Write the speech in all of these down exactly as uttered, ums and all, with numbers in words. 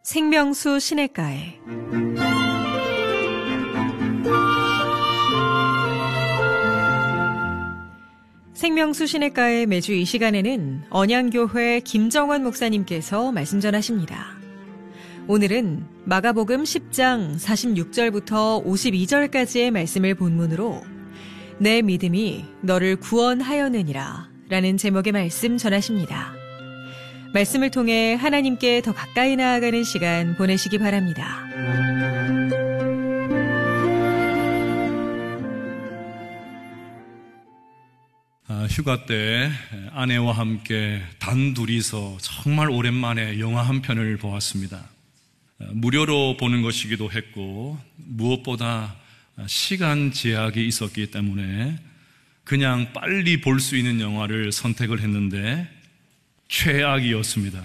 생명수 시냇가에 생명수 시냇가에 매주 이 시간에는 언양교회 김정원 목사님께서 말씀 전하십니다. 오늘은 마가복음 십 장 사십육 절부터 오십이 절까지의 말씀을 본문으로 내 믿음이 너를 구원하였느니라 라는 제목의 말씀 전하십니다. 말씀을 통해 하나님께 더 가까이 나아가는 시간 보내시기 바랍니다. 아, 휴가 때 아내와 함께 단둘이서 정말 오랜만에 영화 한 편을 보았습니다. 무료로 보는 것이기도 했고 무엇보다 시간 제약이 있었기 때문에 그냥 빨리 볼 수 있는 영화를 선택을 했는데 최악이었습니다.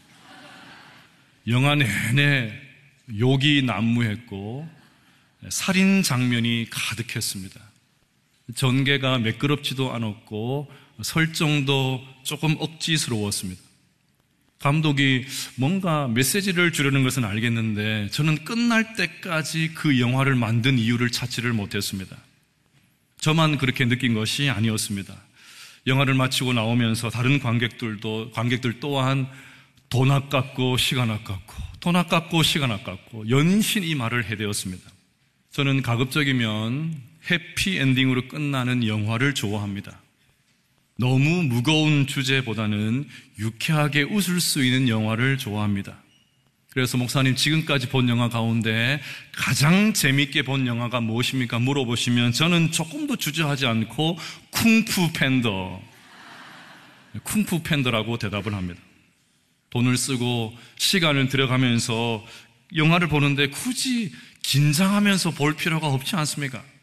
영화 내내 욕이 난무했고 살인 장면이 가득했습니다. 전개가 매끄럽지도 않았고 설정도 조금 억지스러웠습니다. 감독이 뭔가 메시지를 주려는 것은 알겠는데 저는 끝날 때까지 그 영화를 만든 이유를 찾지를 못했습니다. 저만 그렇게 느낀 것이 아니었습니다. 영화를 마치고 나오면서 다른 관객들도, 관객들 또한 돈 아깝고 시간 아깝고 돈 아깝고 시간 아깝고 연신 이 말을 해대었습니다. 저는 가급적이면 해피엔딩으로 끝나는 영화를 좋아합니다. 너무 무거운 주제보다는 유쾌하게 웃을 수 있는 영화를 좋아합니다. 그래서 목사님 지금까지 본 영화 가운데 가장 재미있게 본 영화가 무엇입니까? 물어보시면 저는 조금도 주저하지 않고 쿵푸 팬더, 쿵푸 팬더라고 대답을 합니다. 돈을 쓰고 시간을 들여가면서 영화를 보는데 굳이 긴장하면서 볼 필요가 없지 않습니까?